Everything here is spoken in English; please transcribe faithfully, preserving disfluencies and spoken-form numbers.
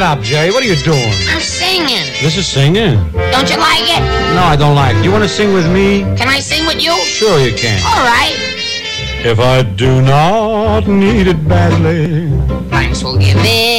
Shut up, Jerry. What are you doing? I'm singing. This is singing. Don't you like it? No, I don't like it. You want to sing with me? Can I sing with you? Sure you can. All right. If I do not need it badly, Thanks will give it.